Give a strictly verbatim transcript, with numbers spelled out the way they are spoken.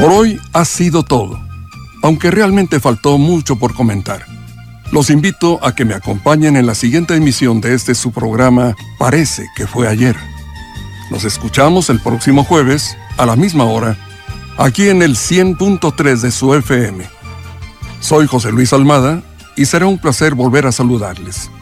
Por hoy ha sido todo, aunque realmente faltó mucho por comentar. Los invito a que me acompañen en la siguiente emisión de este su programa Parece que fue ayer. Nos escuchamos el próximo jueves, a la misma hora, aquí en el cien punto tres de su F M. Soy José Luis Almada y será un placer volver a saludarles.